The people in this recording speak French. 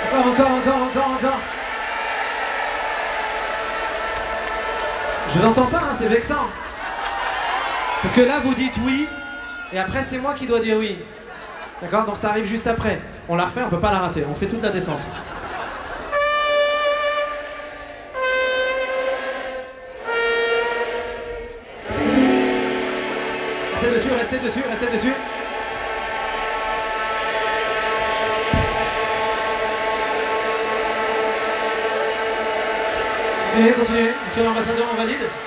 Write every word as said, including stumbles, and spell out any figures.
Encore, encore, encore, encore, encore. Je vous entends pas, hein, c'est vexant. Parce que là, vous dites oui, et après, c'est moi qui dois dire oui. D'accord? Donc ça arrive juste après. On la refait, on peut pas la rater. On fait toute la descente. Restez dessus, restez dessus, restez dessus. Continuez, continuez. Monsieur l'ambassadeur, on valide?